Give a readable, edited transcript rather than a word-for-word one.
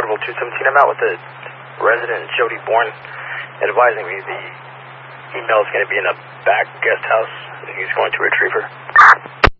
Carnival 217. I'm out with the resident, Jody Bourne, advising me the email is going to be in a back guest house, and he's going to retrieve her.